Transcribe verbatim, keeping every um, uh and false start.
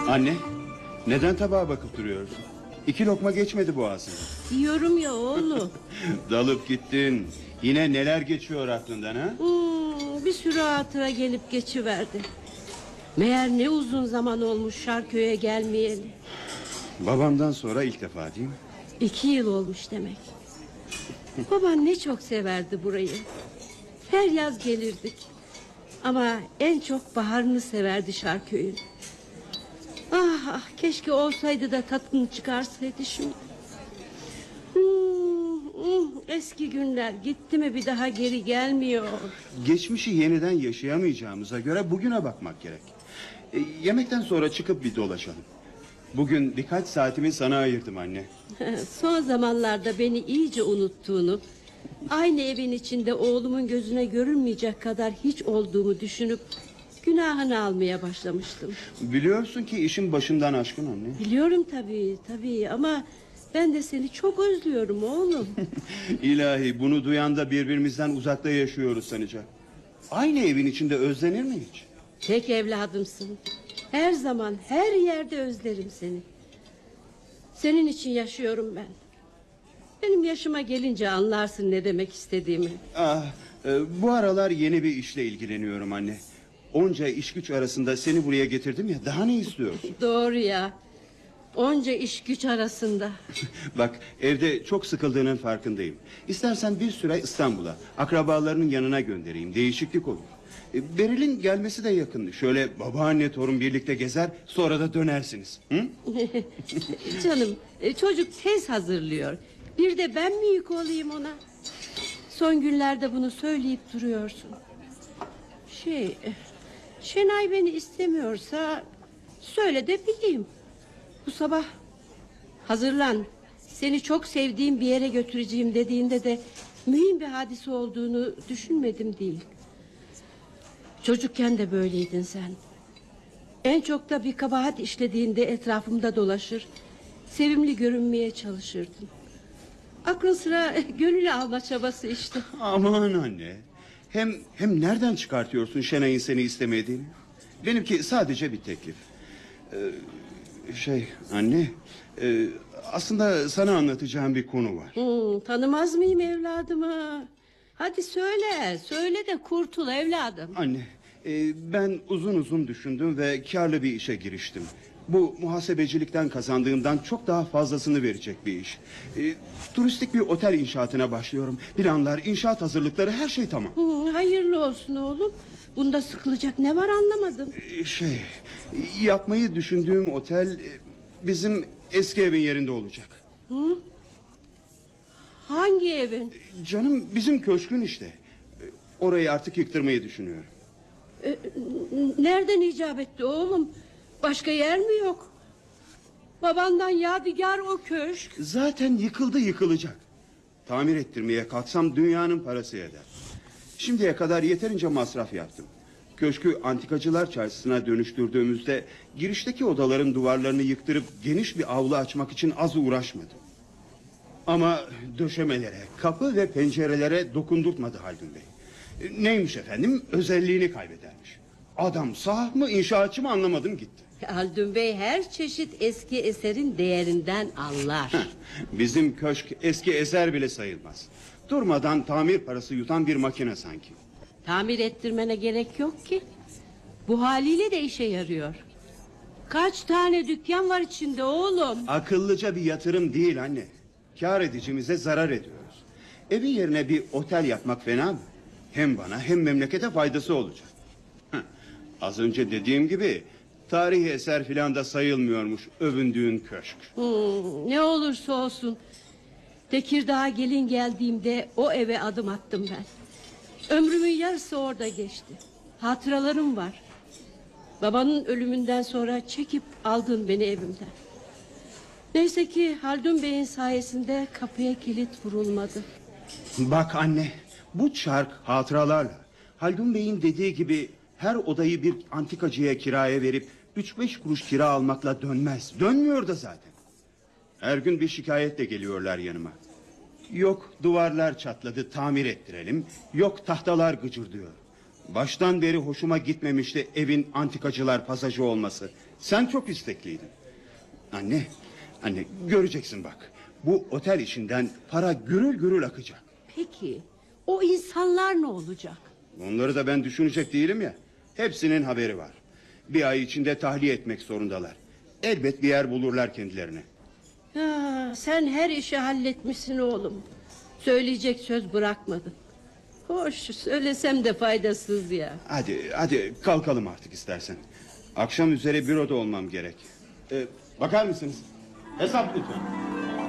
Anne, neden tabağa bakıp duruyorsun? İki lokma geçmedi boğazına. Yiyorum ya oğlum. Dalıp gittin. Yine neler geçiyor aklından ha? Hmm, bir sürü hatıra gelip geçiverdi. Meğer ne uzun zaman olmuş Şarköy'e gelmeyeli. Babamdan sonra ilk defa değil mi? İki yıl olmuş demek. Baban ne çok severdi burayı. Her yaz gelirdik. Ama en çok baharını severdi Şarköy'ün. Ah, ah keşke olsaydı da tadını çıkarsaydı şimdi. Hmm, hmm, eski günler gitti mi bir daha geri gelmiyor. Geçmişi yeniden yaşayamayacağımıza göre bugüne bakmak gerek. E, yemekten sonra çıkıp bir dolaşalım. Bugün birkaç saatimi sana ayırdım anne. Son zamanlarda beni iyice unuttuğunu, aynı evin içinde oğlumun gözüne görünmeyecek kadar hiç olduğumu düşünüp günahını almaya başlamıştım. Biliyorsun ki işin başından aşkın anne. Biliyorum tabii tabii ama ben de seni çok özlüyorum oğlum. İlahi, bunu duyan da birbirimizden uzakta yaşıyoruz sanacak. Aynı evin içinde özlenir mi hiç? Tek evladımsın. Her zaman her yerde özlerim seni. Senin için yaşıyorum ben. Benim yaşıma gelince anlarsın ne demek istediğimi. Ah, e, bu aralar yeni bir işle ilgileniyorum anne. Onca iş güç arasında seni buraya getirdim ya, daha ne istiyorsun? Doğru ya. Onca iş güç arasında. Bak, evde çok sıkıldığının farkındayım. İstersen bir süre İstanbul'a, akrabalarının yanına göndereyim, değişiklik olur. E, Beril'in gelmesi de yakın. Şöyle babaanne torun birlikte gezer, sonra da dönersiniz. Hı? Canım, e, çocuk tez hazırlıyor. Bir de ben mi yük olayım ona? Son günlerde bunu söyleyip duruyorsun. Şey, e, Şenay beni istemiyorsa söyle de bileyim. Bu sabah hazırlan, seni çok sevdiğim bir yere götüreceğim dediğinde de mühim bir hadise olduğunu düşünmedim değil. Çocukken de böyleydin sen. En çok da bir kabahat işlediğinde etrafımda dolaşır, sevimli görünmeye çalışırdın. Aklın sıra gönül alma çabası işte. Aman anne. Hem hem nereden çıkartıyorsun Şenay'ın seni istemediğini? Benimki sadece bir teklif. Ee, şey anne, e, aslında sana anlatacağım bir konu var. Hmm, tanımaz mıyım evladımı? Hadi söyle, söyle de kurtul evladım. Anne, e, ben uzun uzun düşündüm ve karlı bir işe giriştim. Bu muhasebecilikten kazandığımdan çok daha fazlasını verecek bir iş. E, turistik bir otel inşaatına başlıyorum. Planlar, inşaat hazırlıkları, her şey tamam. Hmm, hayırlı olsun oğlum. Bunda sıkılacak ne var anlamadım. E, şey, yapmayı düşündüğüm otel e, bizim eski evin yerinde olacak. Hı? Hangi evin? Canım, bizim köşkün işte. E, Orayı artık yıktırmayı düşünüyorum. Ee, nereden icap etti oğlum? Başka yer mi yok? Babandan yadigar o köşk. Zaten yıkıldı, yıkılacak. Tamir ettirmeye kalksam dünyanın parası eder. Şimdiye kadar yeterince masraf yaptım. Köşkü antikacılar çarşısına dönüştürdüğümüzde girişteki odaların duvarlarını yıktırıp geniş bir avlu açmak için az uğraşmadım. Ama döşemelere, kapı ve pencerelere dokundurtmadı Haldun Bey. E, Neymiş efendim? Özelliğini kaybedermiş. Adam sağ mı, inşaatçı mı anlamadım gitti. Haldun Bey her çeşit eski eserin değerinden anlar. Bizim köşk eski eser bile sayılmaz. Durmadan tamir parası yutan bir makine sanki. Tamir ettirmene gerek yok ki. Bu haliyle de işe yarıyor. Kaç tane dükkan var içinde oğlum? Akıllıca bir yatırım değil anne. Kâr edicimize zarar ediyoruz. Evin yerine bir otel yapmak fena mı? Hem bana hem memlekete faydası olacak. Heh, az önce dediğim gibi tarihi eser filan da sayılmıyormuş övündüğün köşk. Hmm, ne olursa olsun Tekirdağ'a gelin geldiğimde o eve adım attım ben. Ömrümün yarısı orada geçti. Hatıralarım var. Babanın ölümünden sonra çekip aldın beni evimden. Neyse ki Haldun Bey'in sayesinde kapıya kilit vurulmadı. Bak anne, bu çark hatıralarla Haldun Bey'in dediği gibi her odayı bir antikacıya kiraya verip üç beş kuruş kira almakla dönmez. Dönmüyor da zaten. Her gün bir şikayetle geliyorlar yanıma. Yok duvarlar çatladı, tamir ettirelim. Yok tahtalar gıcırdıyor. Baştan beri hoşuma gitmemişti evin antikacılar pasajı olması. Sen çok istekliydin. Anne, anne göreceksin bak. Bu otel işinden para gürül gürül akacak. Peki o insanlar ne olacak? Onları da ben düşünecek değilim ya. Hepsinin haberi var. Bir ay içinde tahliye etmek zorundalar. Elbet bir yer bulurlar kendilerine. Ya, sen her işi halletmişsin oğlum. Söyleyecek söz bırakmadın. Hoş, söylesem de faydasız ya. Hadi hadi kalkalım artık istersen. Akşam üzere büroda olmam gerek. Ee, bakar mısınız? Hesap lütfen.